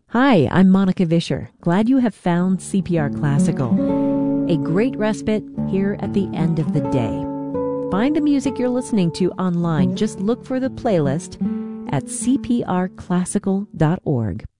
Hi, I'm Monica Vischer. Glad you have found CPR Classical. A great respite here at the end of the day. Find the music you're listening to online. Just look for the playlist at cprclassical.org.